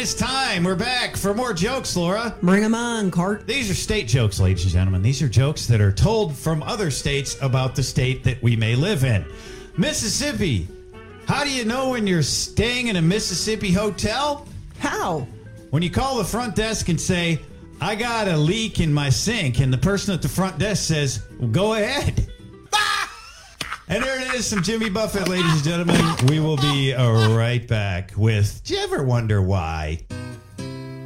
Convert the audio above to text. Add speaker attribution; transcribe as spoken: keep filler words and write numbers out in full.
Speaker 1: it's time. We're back for more jokes, Laura.
Speaker 2: Bring them on, Cart.
Speaker 1: These are state jokes, ladies and gentlemen. These are jokes that are told from other states about the state that we may live in. Mississippi. How do you know when you're staying in a Mississippi hotel?
Speaker 2: How?
Speaker 1: When you call the front desk and say, I got a leak in my sink, and the person at the front desk says, well, go ahead. And there it is, some Jimmy Buffett, ladies and gentlemen. We will be uh, right back with, do you ever wonder why?